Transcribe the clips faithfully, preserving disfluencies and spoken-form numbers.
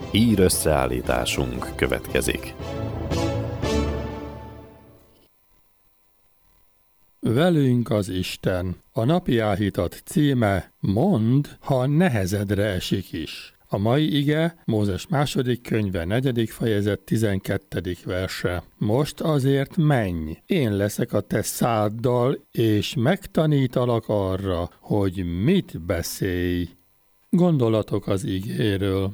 Hír összeállításunk következik. Velünk az Isten. A napi áhítat címe: Mondd, ha nehezedre esik is. A mai ige Mózes második könyve negyedik fejezet tizenkettedik verse. Most azért menj, én leszek a te száddal, és megtanítalak arra, hogy mit beszélj. Gondolatok az igéről.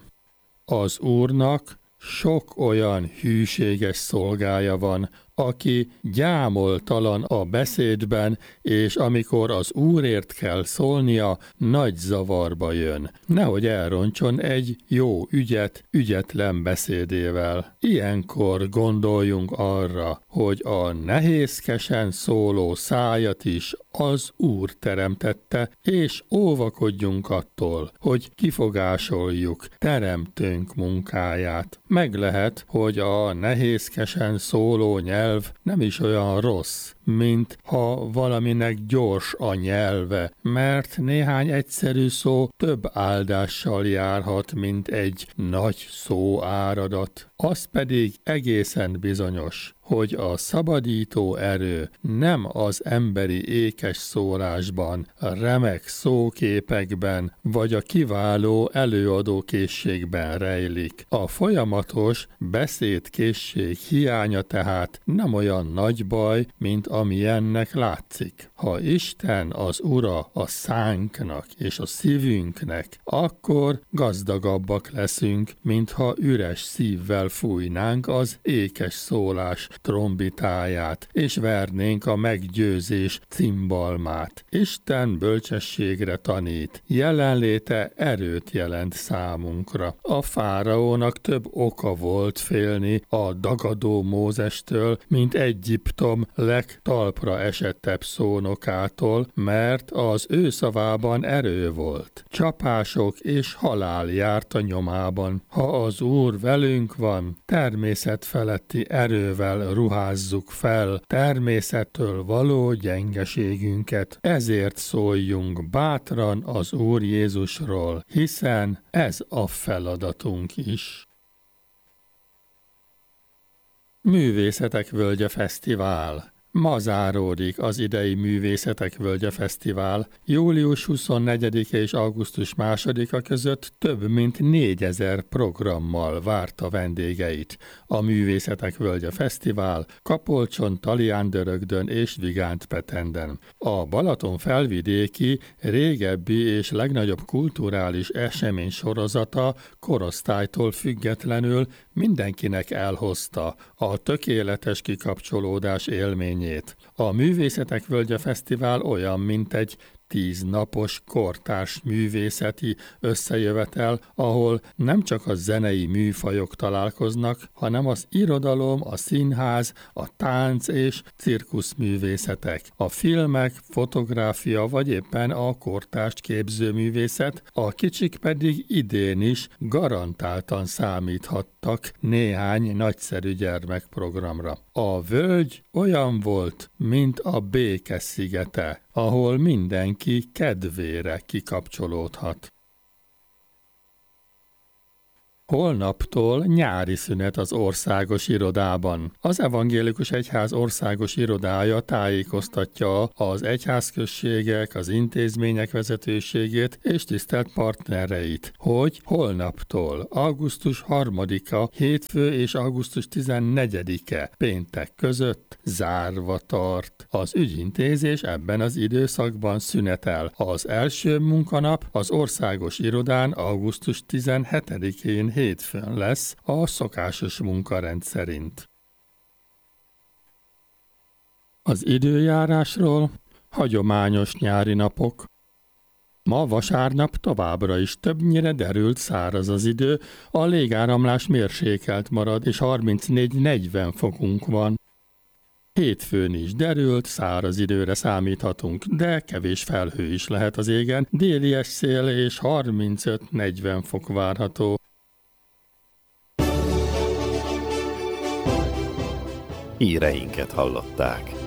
Az Úrnak sok olyan hűséges szolgája van, aki gyámoltalan a beszédben, és amikor az Úrért kell szólnia, nagy zavarba jön. Nehogy elrontson egy jó ügyet ügyetlen beszédével. Ilyenkor gondoljunk arra, hogy a nehézkesen szóló szájat is az Úr teremtette, és óvakodjunk attól, hogy kifogásoljuk teremtőnk munkáját. Meg lehet, hogy a nehézkesen szóló nyelv nem is olyan rossz, mint ha valaminek gyors a nyelve, mert néhány egyszerű szó több áldással járhat, mint egy nagy szóáradat. Az pedig egészen bizonyos, hogy a szabadító erő nem az emberi ékes szólásban, a remek szóképekben, vagy a kiváló előadókészségben rejlik. A folyamatos beszédkészség hiánya tehát nem olyan nagy baj, mint amilyennek látszik. Ha Isten az Ura a szánknak és a szívünknek, akkor gazdagabbak leszünk, mintha üres szívvel fújnánk az ékes szólás trombitáját, és vernénk a meggyőzés cimbalmát. Isten bölcsességre tanít, jelenléte erőt jelent számunkra. A fáraónak több oka volt félni a dagadó Mózestől, mint Egyiptom legtalpra esettebb szónokától, mert az ő szavában erő volt. Csapások és halál járt a nyomában. Ha az Úr velünk van, természet feletti erővel ruházzuk fel természettől való gyengeségünket. Ezért szóljunk bátran az Úr Jézusról, hiszen ez a feladatunk is. Művészetek Völgye Fesztivál. Ma záródik az idei Művészetek Völgye Fesztivál. július huszonnegyedike és augusztus másodika között több mint négyezer programmal várta vendégeit. A Művészetek Völgye Fesztivál Kapolcson, Talián-Dörögdön és Vigánt-Petenden. A Balaton felvidéki régebbi és legnagyobb kulturális esemény sorozata korosztálytól függetlenül mindenkinek elhozta a tökéletes kikapcsolódás élményét. A Művészetek Völgye Fesztivál olyan, mint egy tíznapos kortárs művészeti összejövetel, ahol nem csak a zenei műfajok találkoznak, hanem az irodalom, a színház, a tánc és cirkuszművészetek, a filmek, fotográfia vagy éppen a kortárs képzőművészet, a kicsik pedig idén is garantáltan számíthattak néhány nagyszerű gyermekprogramra. A völgy olyan volt, mint a béke szigete, ahol mindenki kedvére kikapcsolódhat. Holnaptól nyári szünet az országos irodában. Az Evangélikus Egyház országos irodája tájékoztatja az egyházközségek, az intézmények vezetőségét és tisztelt partnereit, hogy holnaptól augusztus harmadika hétfő és augusztus tizennegyedike péntek között zárva tart. Az ügyintézés ebben az időszakban szünetel. Az első munkanap az országos irodán augusztus tizenhetedikén hétfőn lesz a szokásos munkarend szerint. Az időjárásról: hagyományos nyári napok. Ma vasárnap továbbra is többnyire derült száraz az idő, a légáramlás mérsékelt marad, és harmincnégy-negyven fokunk van. Hétfőn is derült, száraz időre számíthatunk, de kevés felhő is lehet az égen, déli szél és harmincöt-negyven fok várható. Híreinket hallották.